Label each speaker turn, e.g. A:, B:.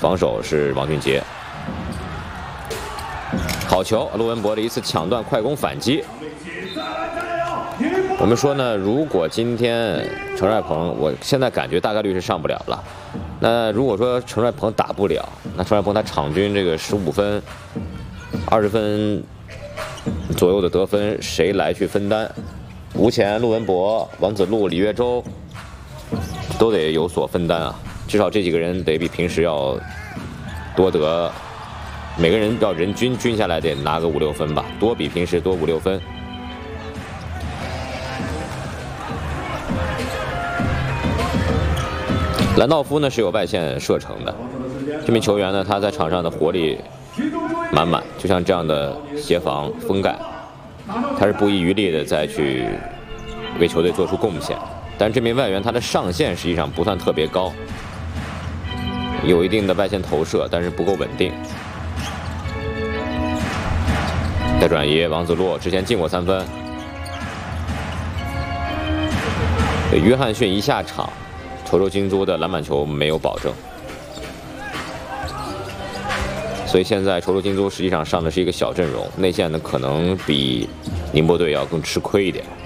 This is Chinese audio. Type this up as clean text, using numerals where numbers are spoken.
A: 防守是王俊杰。好球，陆文博的一次抢断快攻反击。我们说呢，如果今天陈帅鹏，我现在感觉大概率是上不了了。那如果说陈帅鹏打不了，那陈帅鹏他场均这个15分、20分左右的得分，谁来去分担？吴前、陆文博、王子路、李月洲都得有所分担啊，至少这几个人得比平时要多得，每个人要人均下来得拿个5、6分吧，多比平时多5、6分。兰道夫呢是有外线射程的，这名球员呢他在场上的活力满满，就像这样的协防封盖，他是不遗余力的再去为球队做出贡献。但这名外援他的上限实际上不算特别高，有一定的外线投射，但是不够稳定。再转移，王子洛之前进过3分。约翰逊一下场，稠州金都的篮板球没有保证，所以现在稠州金都实际上上的是一个小阵容，内线呢可能比宁波队要更吃亏一点。